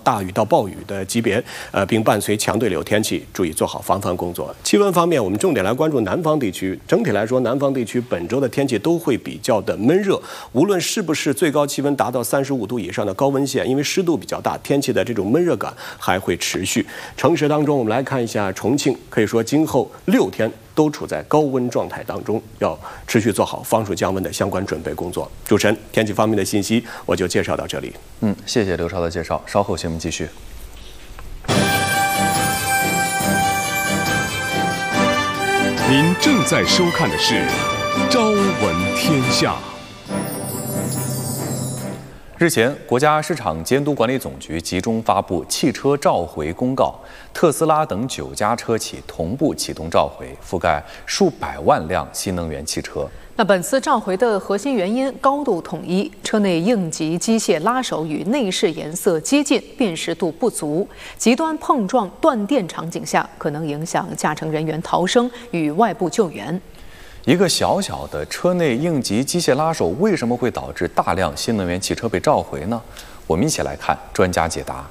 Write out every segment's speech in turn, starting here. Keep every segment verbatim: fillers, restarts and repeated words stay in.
大雨到暴雨的级别，呃，并伴随强对流天气，注意做好防范工作。气温方面，我们重点来关注南方地区。整体来说，南方地区本周的天气都会比较的闷热，无论是不是最高气温达到三十五度以上的高温线，因为湿度比较大，天气的这种闷热感还会持续。城市当中，我们来看一下重庆，可以说今后六天都处在高温状态当中，要持续做好防暑降温的相关准备工作。主持人，天气方面的信息我就介绍到这里。 嗯，谢谢刘超的介绍。稍后新闻继续。 您正在收看的是《朝闻天下》。 日前，国家市场监督管理总局集中发布汽车召回公告，特斯拉等九家车企同步启动召回，覆盖数百万辆新能源汽车。 那本次召回的核心原因高度统一，车内应急机械拉手与内饰颜色接近，辨识度不足，极端碰撞断电场景下可能影响驾乘人员逃生与外部救援。 一个小小的车内应急机械拉手为什么会导致大量新能源汽车被召回呢？我们一起来看专家解答。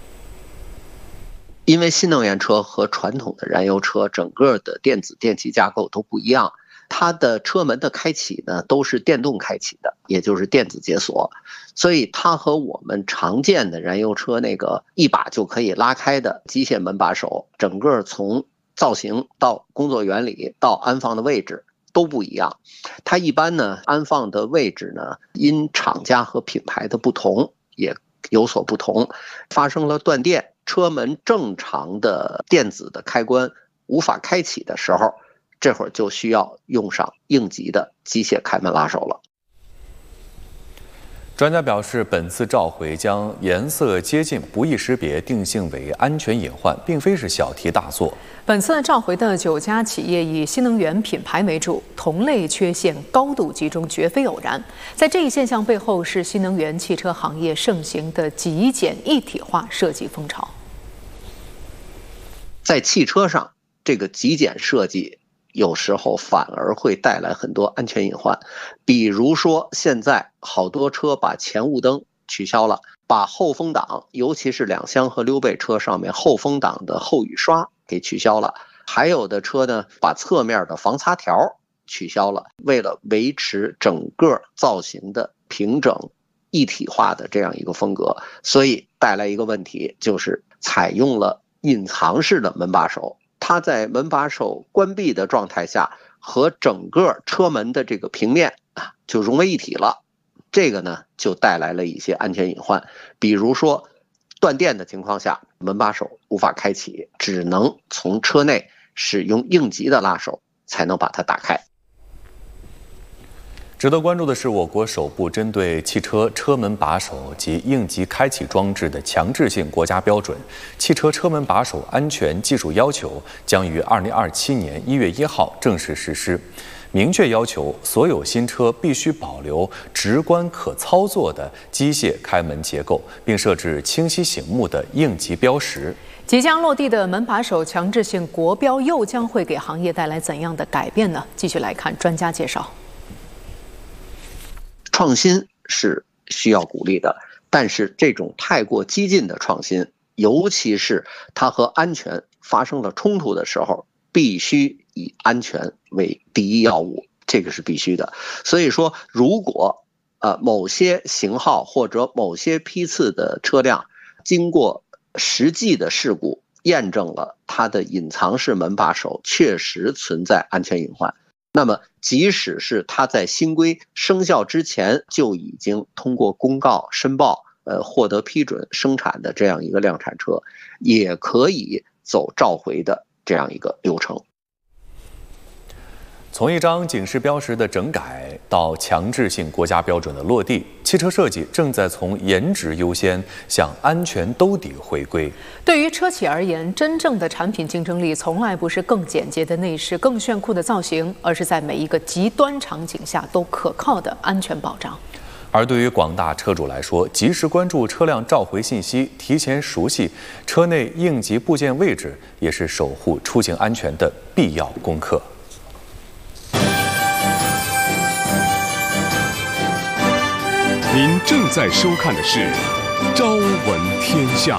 因为新能源车和传统的燃油车整个的电子电气架构都不一样，它的车门的开启呢都是电动开启的，也就是电子解锁，所以它和我们常见的燃油车那个一把就可以拉开的机械门把手，整个从造型到工作原理到安放的位置都不一样。它一般呢安放的位置呢因厂家和品牌的不同也有所不同，发生了断电，车门正常的电子的开关无法开启的时候，这会儿就需要用上应急的机械开门拉手了。 专家表示，本次召回将颜色接近不易识别定性为安全隐患，并非是小题大做。 本次召回的九家企业以新能源品牌为主，同类缺陷高度集中，绝非偶然。在这一现象背后，是新能源汽车行业盛行的极简一体化设计风潮。 在汽车上，这个极简设计有时候反而会带来很多安全隐患，比如说现在好多车把前雾灯取消了，把后风挡，尤其是两厢和溜背车上面后风挡的后雨刷给取消了，还有的车呢把侧面的防擦条取消了，为了维持整个造型的平整一体化的这样一个风格，所以带来一个问题，就是采用了隐藏式的门把手，它在门把手关闭的状态下和整个车门的这个平面啊就融为一体了，这个呢就带来了一些安全隐患，比如说断电的情况下，门把手无法开启，只能从车内使用应急的拉手才能把它打开。 值得关注的是，我国首部针对汽车车门把手及应急开启装置的强制性国家标准《汽车车门把手安全技术要求》将于二零二七年一月一号正式实施，明确要求所有新车必须保留直观可操作的机械开门结构，并设置清晰醒目的应急标识。 即将落地的门把手强制性国标又将会给行业带来怎样的改变呢？继续来看专家介绍。 创新是需要鼓励的，但是这种太过激进的创新，尤其是它和安全发生了冲突的时候，必须以安全为第一要务，这个是必须的。所以说，如果呃某些型号或者某些批次的车辆经过实际的事故验证了它的隐藏式门把手确实存在安全隐患，那么即使是它在新规生效之前就已经通过公告申报呃获得批准生产的这样一个量产车，也可以走召回的这样一个流程。 从一张警示标识的整改到强制性国家标准的落地，汽车设计正在从颜值优先向安全兜底回归。 对于车企而言，真正的产品竞争力从来不是更简洁的内饰、更炫酷的造型，而是在每一个极端场景下都可靠的安全保障。 而对于广大车主来说，及时关注车辆召回信息，提前熟悉车内应急部件位置，也是守护出行安全的必要功课。 您正在收看的是《朝闻天下》。